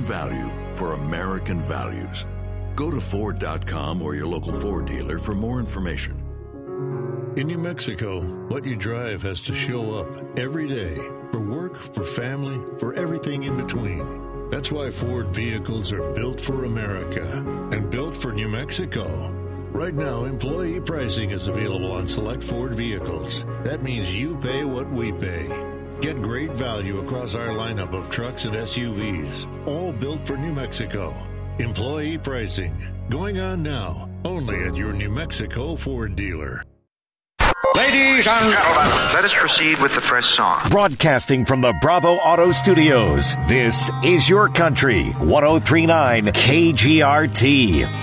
value for American values. Go to Ford.com or your local Ford dealer for more information. In New Mexico, what you drive has to show up every day for work, for family, for everything in between. That's why Ford vehicles are built for America and built for New Mexico. Right now, employee pricing is available on select Ford vehicles. That means you pay what we pay. Get great value across our lineup of trucks and SUVs, all built for New Mexico. Employee pricing going on now, only at your New Mexico Ford dealer. Ladies and gentlemen, let us proceed with the first song. Broadcasting from the Bravo Auto Studios, this is Your Country, 103.9 KGRT.